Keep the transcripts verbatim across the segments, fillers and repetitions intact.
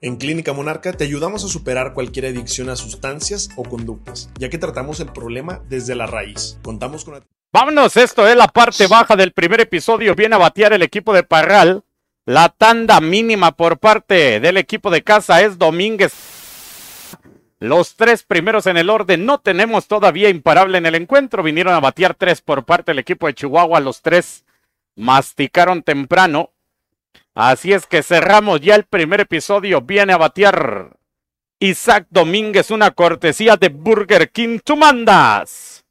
En Clínica Monarca te ayudamos a superar cualquier adicción a sustancias o conductas, ya que tratamos el problema desde la raíz. Contamos con... Vámonos, esto es la parte baja del primer episodio. Viene a batear el equipo de Parral. La tanda mínima por parte del equipo de casa es Domínguez. Los tres primeros en el orden. No tenemos todavía imparable en el encuentro. Vinieron a batear tres por parte del equipo de Chihuahua. Los tres masticaron temprano. Así es que cerramos ya el primer episodio. Viene a batear Isaac Domínguez, una cortesía de Burger King. Tú mandas.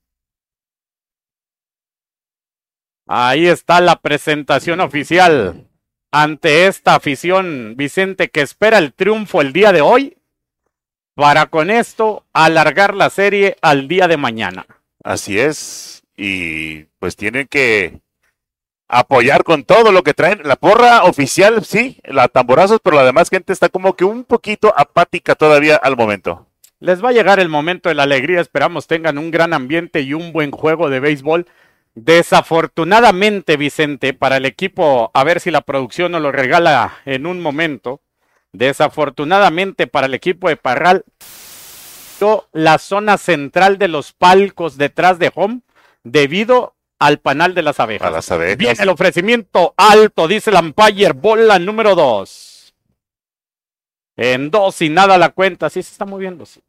Ahí está la presentación oficial ante esta afición, Vicente, que espera el triunfo el día de hoy para con esto alargar la serie al día de mañana. Así es, y pues tienen que apoyar con todo lo que traen. La porra oficial, sí, la tamborazos, pero la demás gente está como que un poquito apática todavía al momento. Les va a llegar el momento de la alegría, esperamos tengan un gran ambiente y un buen juego de béisbol. Desafortunadamente, Vicente, para el equipo, a ver si la producción nos lo regala en un momento, desafortunadamente para el equipo de Parral, la zona central de los palcos detrás de home, debido al panal de las abejas. A las abejas. Viene el ofrecimiento alto, dice el umpire, bola número dos. En dos y nada la cuenta, sí se está moviendo. Sí.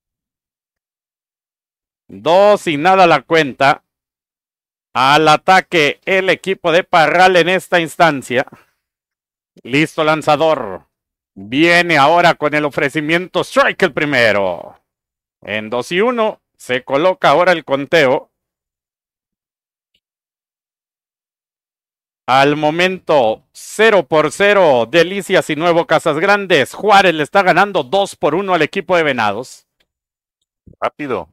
Dos y nada la cuenta. Al ataque el equipo de Parral en esta instancia. Listo lanzador. Viene ahora con el ofrecimiento strike el primero. En dos y uno se coloca ahora el conteo. Al momento cero por cero, Delicias y Nuevo Casas Grandes. Juárez le está ganando dos por uno al equipo de Venados. Rápido.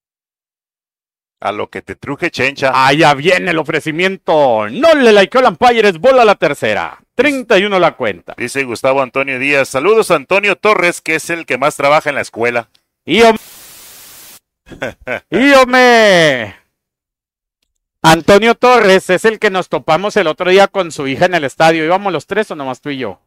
A lo que te truje, Chencha. Allá viene el ofrecimiento. No le likeó el umpire, es bola a la tercera. treinta y uno la cuenta. Dice Gustavo Antonio Díaz. Saludos a Antonio Torres, que es el que más trabaja en la escuela. Y ¡Íome! Antonio Torres es el que nos topamos el otro día con su hija en el estadio. ¿Íbamos los tres o nomás tú y yo?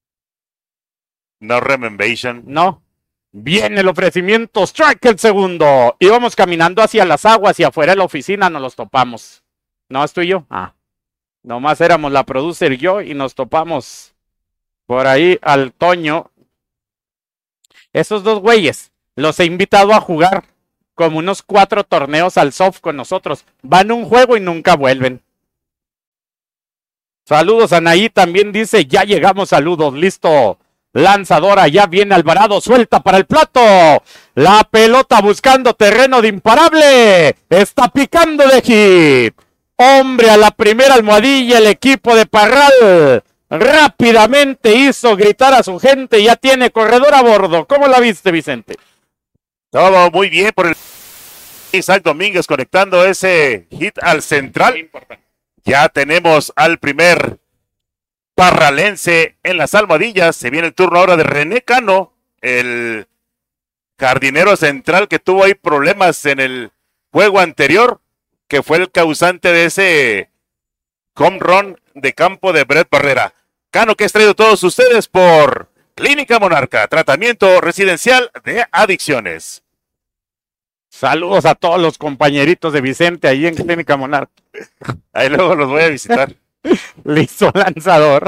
No remembration. No. Viene el ofrecimiento, strike el segundo. Íbamos caminando hacia las aguas y afuera de la oficina nos los topamos. ¿No, tú y yo? Ah. Nomás éramos la producer y yo y nos topamos por ahí al Toño. Esos dos güeyes los he invitado a jugar como unos cuatro torneos al soft con nosotros. Van un juego y nunca vuelven. Saludos, Anaí también dice, ya llegamos, saludos, listo. Lanzadora, ya viene Alvarado, suelta para el plato. La pelota buscando terreno de imparable. Está picando de hit. Hombre, a la primera almohadilla el equipo de Parral. Rápidamente hizo gritar a su gente, ya tiene corredor a bordo. ¿Cómo la viste, Vicente? Todo muy bien por el Isaac Domínguez conectando ese hit al central. Ya tenemos al primer parralense en las almohadillas. Se viene el turno ahora de René Cano, el jardinero central que tuvo ahí problemas en el juego anterior, que fue el causante de ese home run de campo de Brett Barrera. Cano, que ha traído todos ustedes por Clínica Monarca, tratamiento residencial de adicciones. Saludos a todos los compañeritos de Vicente ahí en Clínica Monarca. Ahí luego los voy a visitar. Listo, lanzador.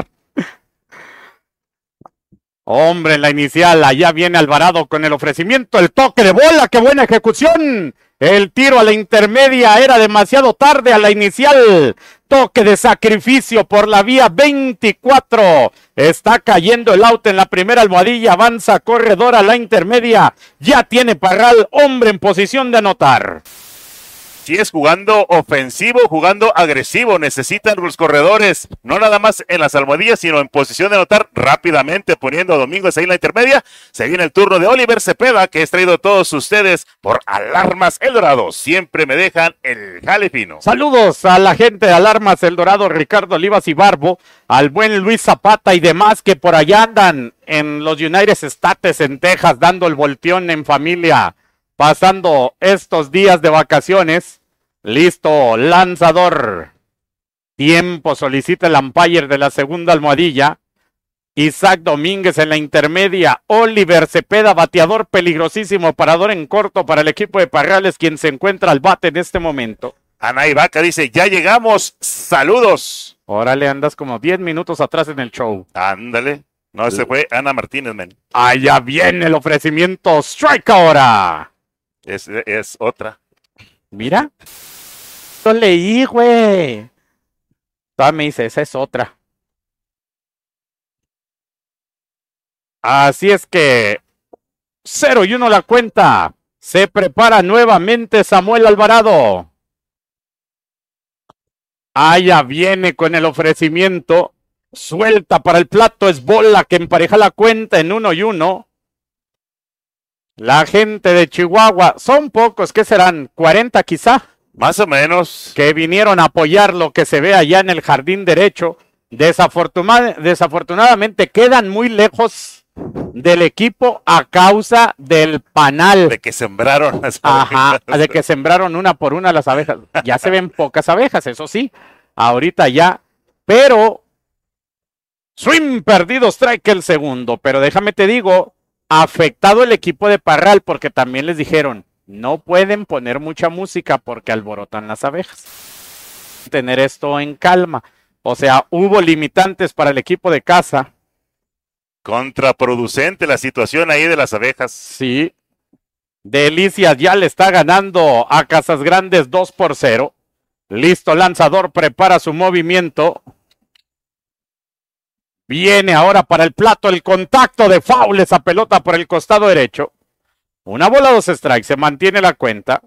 Hombre, en la inicial, allá viene Alvarado con el ofrecimiento, el toque de bola, qué buena ejecución. El tiro a la intermedia era demasiado tarde a la inicial. Toque de sacrificio por la vía veinticuatro. Está cayendo el out en la primera almohadilla. Avanza corredor a la intermedia. Ya tiene Parral, hombre en posición de anotar. Si es jugando ofensivo, jugando agresivo, necesitan los corredores, no nada más en las almohadillas, sino en posición de anotar rápidamente, poniendo a Domínguez ahí en la intermedia. Se viene el turno de Oliver Cepeda, que es traído a todos ustedes por Alarmas El Dorado. Siempre me dejan el jale fino. Saludos a la gente de Alarmas El Dorado, Ricardo Olivas y Barbo, al buen Luis Zapata y demás que por allá andan en los United States en Texas, dando el volteón en familia, pasando estos días de vacaciones. Listo, lanzador. Tiempo solicita el umpire de la segunda almohadilla. Isaac Domínguez en la intermedia. Oliver Cepeda, bateador peligrosísimo, parador en corto para el equipo de Parrales, quien se encuentra al bate en este momento. Ana Ivaca dice, ya llegamos, saludos. Órale, andas como diez minutos atrás en el show. Ándale. No, ese fue Ana Martínez, men. Allá viene el ofrecimiento. Strike ahora. Es, es otra. Mira. Lo leí, güey. Todavía me dice, esa es otra. Así es que cero y uno la cuenta. Se prepara nuevamente Samuel Alvarado. Allá viene con el ofrecimiento. Suelta para el plato. Es bola que empareja la cuenta en uno y uno. La gente de Chihuahua, son pocos, ¿qué serán? ¿cuarenta quizá? Más o menos. Que vinieron a apoyar lo que se ve allá en el jardín derecho. Desafortuna- desafortunadamente quedan muy lejos del equipo a causa del panal. De que sembraron las Ajá, abejas. de que sembraron una por una las abejas. Ya se ven pocas abejas, eso sí. Ahorita ya. Pero swing perdido, strike el segundo. Pero déjame te digo, afectado el equipo de Parral porque también les dijeron, no pueden poner mucha música porque alborotan las abejas. Tener esto en calma. O sea, hubo limitantes para el equipo de casa. Contraproducente la situación ahí de las abejas. Sí. Delicias ya le está ganando a Casas Grandes dos por cero. Listo, lanzador, prepara su movimiento. Viene ahora para el plato el contacto de foul, esa pelota por el costado derecho. Una bola, dos strikes, se mantiene la cuenta.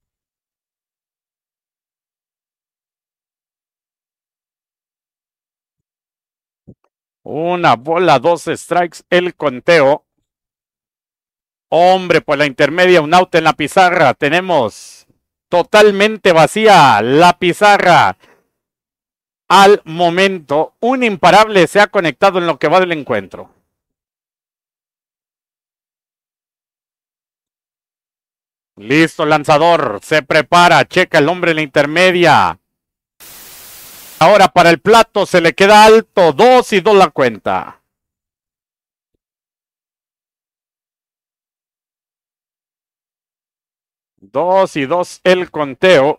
Una bola, dos strikes, el conteo. Hombre, por la intermedia, un out en la pizarra. Tenemos totalmente vacía la pizarra. Al momento, un imparable se ha conectado en lo que va del encuentro. Listo, lanzador, se prepara, checa el hombre en la intermedia. Ahora para el plato se le queda alto, dos y dos la cuenta. Dos y dos el conteo.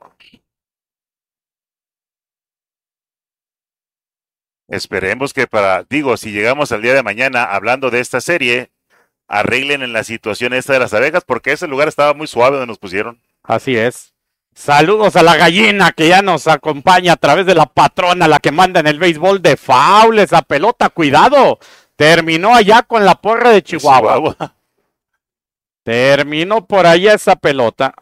Esperemos que para, digo, si llegamos al día de mañana hablando de esta serie, arreglen en la situación esta de las abejas, porque ese lugar estaba muy suave donde nos pusieron. Así es. Saludos a la gallina que ya nos acompaña a través de la patrona, la que manda en el béisbol de foul, esa pelota, cuidado. Terminó allá con la porra de Chihuahua. Chihuahua. Terminó por allá esa pelota.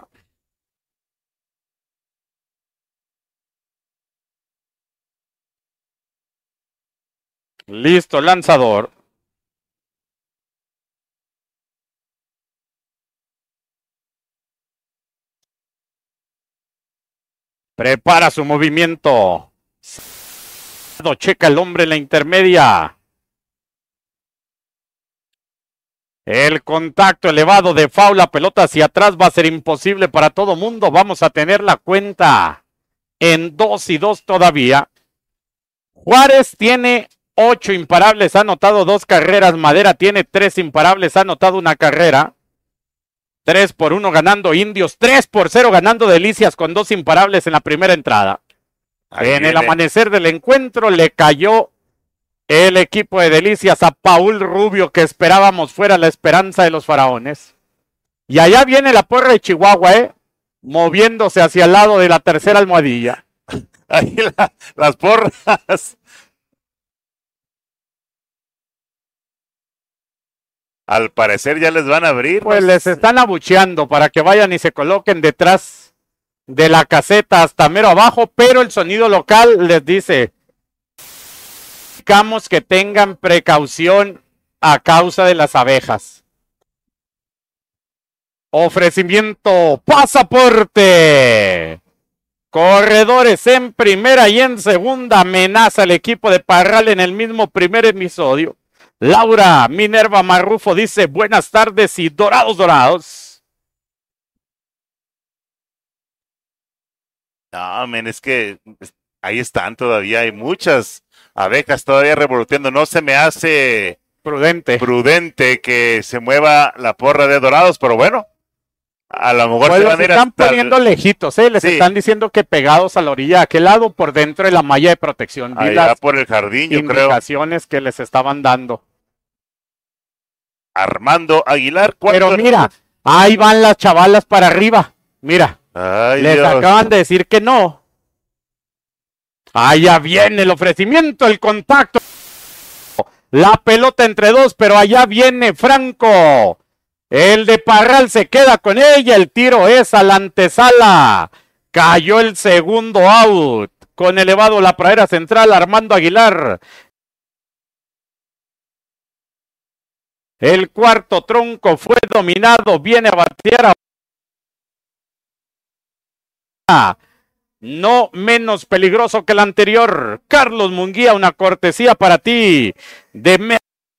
Listo, lanzador. Prepara su movimiento. Checa el hombre en la intermedia. El contacto elevado de foul, la pelota hacia atrás va a ser imposible para todo mundo. Vamos a tener la cuenta en dos y dos todavía. Juárez tiene ocho imparables, ha anotado dos carreras. Madera tiene tres imparables, ha anotado una carrera. tres por uno ganando Indios, tres por cero ganando Delicias con dos imparables en la primera entrada. Ahí en viene. el amanecer del encuentro le cayó el equipo de Delicias a Paul Rubio, que esperábamos fuera la esperanza de los faraones. Y allá viene la porra de Chihuahua, ¿eh? Moviéndose hacia el lado de la tercera almohadilla. Ahí la, las porras. Al parecer ya les van a abrir. Pues ¿no? les están abucheando para que vayan y se coloquen detrás de la caseta hasta mero abajo, pero el sonido local les dice que tengan precaución a causa de las abejas. Ofrecimiento, pasaporte. Corredores en primera y en segunda, amenaza el equipo de Parral en el mismo primer episodio. Laura Minerva Marrufo dice buenas tardes y dorados dorados. No, men, es que ahí están todavía, hay muchas, Abejas todavía revoloteando. No se me hace Prudente. prudente que se mueva la porra de Dorados, pero bueno, a lo mejor Pues se los van a ir están hasta- poniendo lejitos, ¿eh? Les Sí. están diciendo que pegados a la orilla de aquel lado por dentro de la malla de protección. Vi allá las por el jardín, yo creo. indicaciones que les estaban dando. Armando Aguilar. cuarto- Pero mira, ahí van las chavalas para arriba. Mira, Ay, les Dios. acaban de decir que no. Allá viene el ofrecimiento, el contacto. La pelota entre dos, pero allá viene Franco. El de Parral se queda con ella. El tiro es a la antesala. Cayó el segundo out. Con elevado la pradera central, Armando Aguilar. El cuarto tronco fue dominado. Viene a batear a... No menos peligroso que el anterior. Carlos Munguía, una cortesía para ti. De me-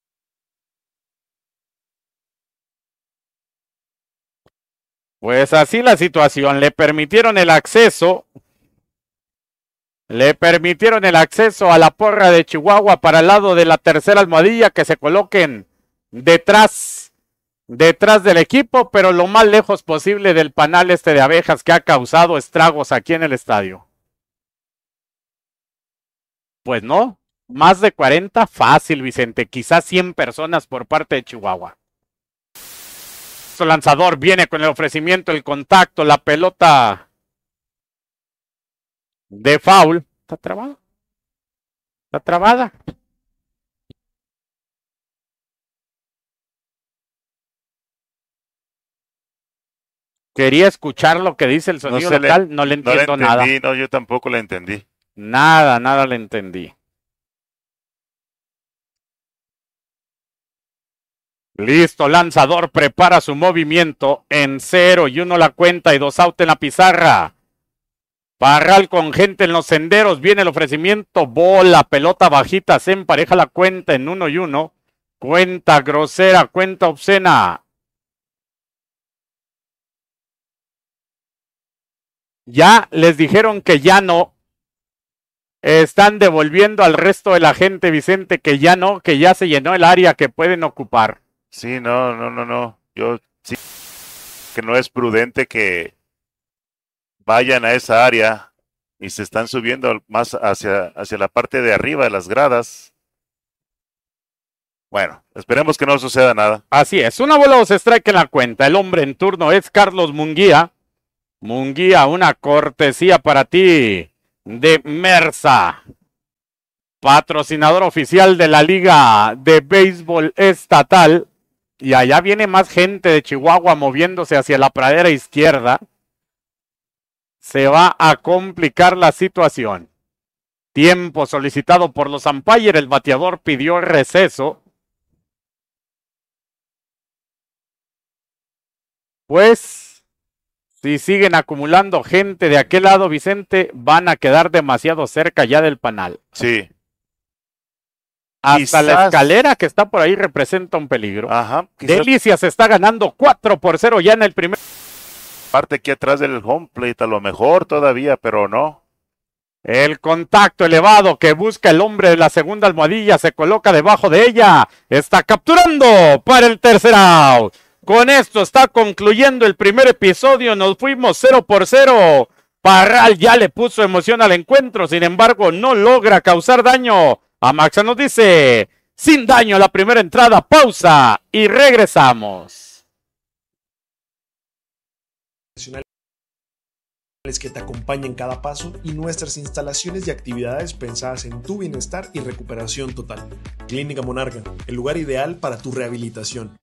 Pues así la situación. Le permitieron el acceso. Le permitieron el acceso a la porra de Chihuahua para el lado de la tercera almohadilla, que se coloquen detrás, detrás del equipo, pero lo más lejos posible del panal este de abejas que ha causado estragos aquí en el estadio. Pues no, más de cuarenta, fácil, Vicente, quizás cien personas por parte de Chihuahua. Su lanzador viene con el ofrecimiento, el contacto, la pelota de foul. ¿Está trabada? ¿Está trabada? Quería escuchar lo que dice el sonido se le- local, no le No le entiendo nada. entendí, no, yo tampoco le entendí. Nada, nada le entendí. Listo, lanzador prepara su movimiento en cero y uno la cuenta y dos out en la pizarra. Parral con gente en los senderos, viene el ofrecimiento, bola, pelota bajita, se empareja la cuenta en uno y uno. Cuenta grosera, cuenta obscena. Ya les dijeron que ya no. Están devolviendo al resto de la gente, Vicente, que ya no, que ya se llenó el área que pueden ocupar. Sí, no, no, no, no. Yo sí que no es prudente que vayan a esa área y se están subiendo más hacia, hacia la parte de arriba de las gradas. Bueno, esperemos que no suceda nada. Así es, una bola o se strike en la cuenta. El hombre en turno es Carlos Munguía. Munguía, una cortesía para ti de Mersa, patrocinador oficial de la Liga de Béisbol Estatal. Y allá viene más gente de Chihuahua moviéndose hacia la pradera izquierda. Se va a complicar la situación. Tiempo solicitado por los umpires. El bateador pidió receso. Pues, si siguen acumulando gente de aquel lado, Vicente, van a quedar demasiado cerca ya del panal. Sí. Hasta la Quizás- escalera que está por ahí representa un peligro. Ajá. Quizás Delicia se está ganando cuatro por cero ya en el primer. parte aquí atrás del home plate, a lo mejor todavía, pero no. El contacto elevado que busca el hombre de la segunda almohadilla se coloca debajo de ella. Está capturando para el tercer out. Con esto está concluyendo el primer episodio. Nos fuimos cero por cero. Parral ya le puso emoción al encuentro. Sin embargo, no logra causar daño. Amaxa nos dice, sin daño a la primera entrada. Pausa y regresamos. Que te acompañen cada paso y nuestras instalaciones y actividades pensadas en tu bienestar y recuperación total. Clínica Monarca, el lugar ideal para tu rehabilitación.